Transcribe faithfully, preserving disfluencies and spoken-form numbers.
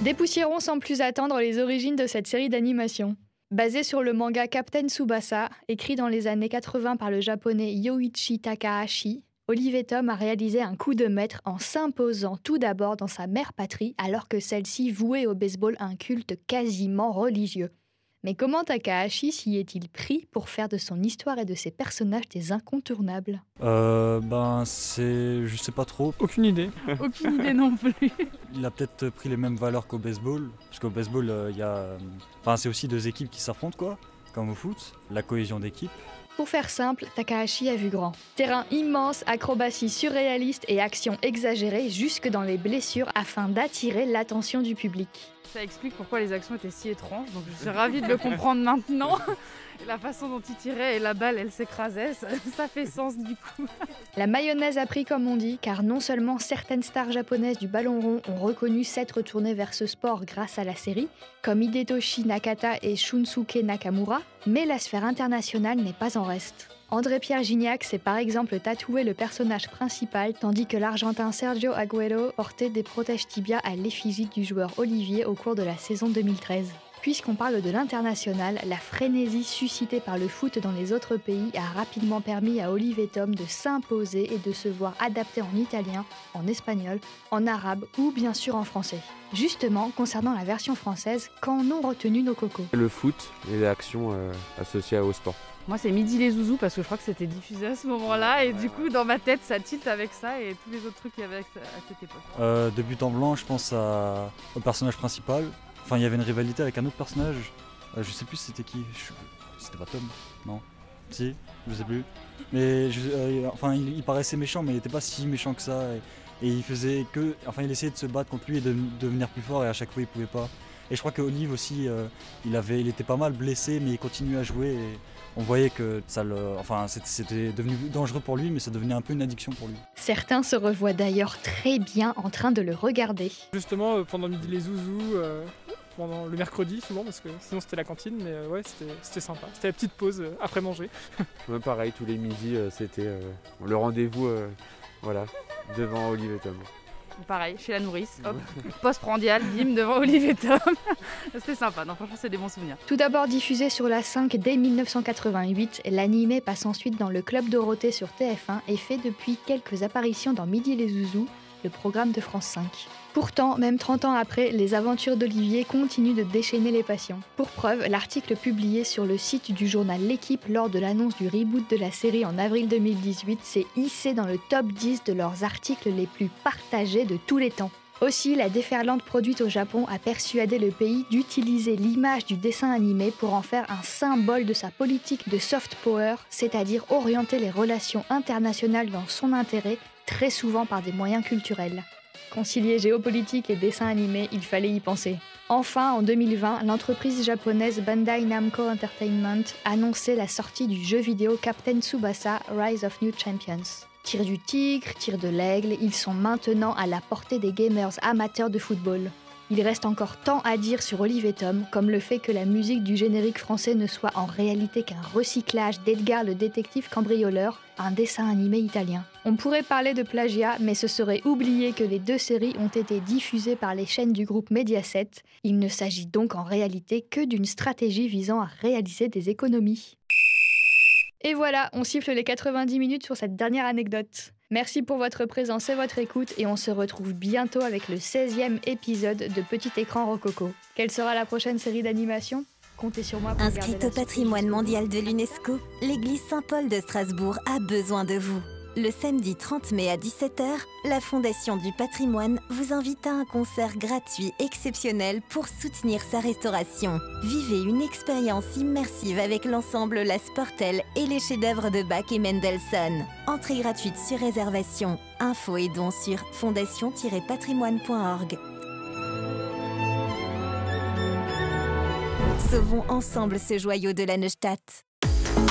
Dépoussiérons sans plus attendre les origines de cette série d'animation. Basée sur le manga Captain Tsubasa, écrit dans les années quatre-vingts par le japonais Yoichi Takahashi, Olive Tom a réalisé un coup de maître en s'imposant tout d'abord dans sa mère patrie alors que celle-ci vouait au baseball un culte quasiment religieux. Mais comment Takahashi s'y est-il pris pour faire de son histoire et de ses personnages des incontournables ? Euh, ben, c'est... je sais pas trop. Aucune idée. Aucune idée non plus. Il a peut-être pris les mêmes valeurs qu'au baseball, parce qu'au baseball, il euh, y a... euh, Enfin, c'est aussi deux équipes qui s'affrontent, quoi, comme au foot, la cohésion d'équipe. Pour faire simple, Takahashi a vu grand. Terrain immense, acrobatie surréaliste et action exagérée jusque dans les blessures afin d'attirer l'attention du public. Ça explique pourquoi les actions étaient si étranges, donc je suis ravie de le comprendre maintenant. Et la façon dont il tirait et la balle, elle s'écrasait, ça, ça fait sens du coup. La mayonnaise a pris comme on dit, car non seulement certaines stars japonaises du ballon rond ont reconnu s'être tournées vers ce sport grâce à la série, comme Hidetoshi Nakata et Shunsuke Nakamura, mais la sphère internationale n'est pas en reste. André-Pierre Gignac s'est par exemple tatoué le personnage principal, tandis que l'Argentin Sergio Agüero portait des protèges tibias à l'effigie du joueur Olivier au cours de la saison deux mille treize. Puisqu'on parle de l'international, la frénésie suscitée par le foot dans les autres pays a rapidement permis à Olive Tom de s'imposer et de se voir adapté en italien, en espagnol, en arabe ou bien sûr en français. Justement, concernant la version française, qu'en ont retenu nos cocos ? Le foot et les actions euh, associées au sport. Moi c'est Midi les Zouzous parce que je crois que c'était diffusé à ce moment-là et du coup dans ma tête ça tilte avec ça et tous les autres trucs qu'il y avait à cette époque. Euh, de but en blanc, je pense à... au personnage principal. Enfin, il y avait une rivalité avec un autre personnage. Euh, je sais plus c'était qui. Je... C'était pas Tom, non ? Si, je sais plus. Mais je... euh, enfin, il, il paraissait méchant, mais il était pas si méchant que ça. Et, et il faisait que, enfin, il essayait de se battre contre lui et de, de devenir plus fort. Et à chaque fois, il pouvait pas. Et je crois que Olive aussi, euh, il avait, il était pas mal blessé, mais il continuait à jouer. Et on voyait que ça le, enfin, c'était devenu dangereux pour lui, mais ça devenait un peu une addiction pour lui. Certains se revoient d'ailleurs très bien en train de le regarder. Justement, euh, pendant Midi les Zouzous, euh, pendant le mercredi souvent, parce que sinon c'était la cantine, mais euh, ouais, c'était sympa. C'était la petite pause euh, après manger. Ouais, pareil, tous les midis, euh, c'était euh, le rendez-vous euh, voilà, devant Olive Tom. Pareil, chez la nourrice, hop, post-prandial, bim, devant Olive Tom. C'était sympa, non, franchement c'est des bons souvenirs. Tout d'abord diffusé sur la cinq dès mille neuf cent quatre-vingt-huit, l'animé passe ensuite dans le Club Dorothée sur T F un et fait depuis quelques apparitions dans Midi les Zouzous, le programme de France cinq. Pourtant, même trente ans après, les aventures d'Olivier continuent de déchaîner les passions. Pour preuve, l'article publié sur le site du journal L'Équipe lors de l'annonce du reboot de la série en avril deux mille dix-huit s'est hissé dans le top dix de leurs articles les plus partagés de tous les temps. Aussi, la déferlante produite au Japon a persuadé le pays d'utiliser l'image du dessin animé pour en faire un symbole de sa politique de soft power, c'est-à-dire orienter les relations internationales dans son intérêt, très souvent par des moyens culturels. Concilier géopolitique et dessin animé, il fallait y penser. Enfin, en deux mille vingt, l'entreprise japonaise Bandai Namco Entertainment annonçait la sortie du jeu vidéo Captain Tsubasa Rise of New Champions. Tir du tigre, tir de l'aigle, ils sont maintenant à la portée des gamers amateurs de football. Il reste encore tant à dire sur Olive Tom, comme le fait que la musique du générique français ne soit en réalité qu'un recyclage d'Edgar le détective cambrioleur, un dessin animé italien. On pourrait parler de plagiat, mais ce serait oublier que les deux séries ont été diffusées par les chaînes du groupe Mediaset. Il ne s'agit donc en réalité que d'une stratégie visant à réaliser des économies. Et voilà, on siffle les quatre-vingt-dix minutes sur cette dernière anecdote. Merci pour votre présence et votre écoute et on se retrouve bientôt avec le seizième épisode de Petit Écran Rococo. Quelle sera la prochaine série d'animation ? Comptez sur moi pour Inscrite au patrimoine mondial de l'UNESCO, l'église Saint-Paul de Strasbourg a besoin de vous. Le samedi trente mai à dix-sept heures, la Fondation du patrimoine vous invite à un concert gratuit exceptionnel pour soutenir sa restauration. Vivez une expérience immersive avec l'ensemble La Sportelle et les chefs-d'œuvre de Bach et Mendelssohn. Entrée gratuite sur réservation. Infos et dons sur fondation tiret patrimoine point org. Sauvons ensemble ce joyau de la Neustadt.